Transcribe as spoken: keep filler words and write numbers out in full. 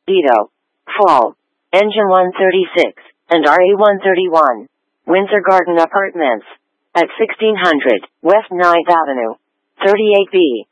Beto. Fall. Engine one thirty-six, and R A one thirty-one. Windsor Garden Apartments. At sixteen hundred, West ninth Avenue. thirty-eight B.